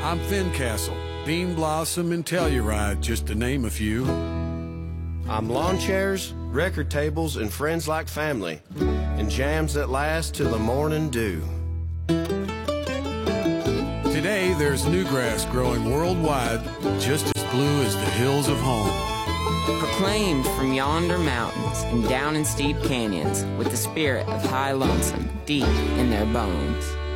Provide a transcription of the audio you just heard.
I'm Fincastle, Bean Blossom, and Telluride, just to name a few. I'm lawn chairs, record tables, and friends like family, and jams that last till the morning dew. Today, there's new grass growing worldwide, just as blue as the hills of home. Proclaimed from yonder mountains and down in steep canyons with the spirit of High Lonesome deep in their bones.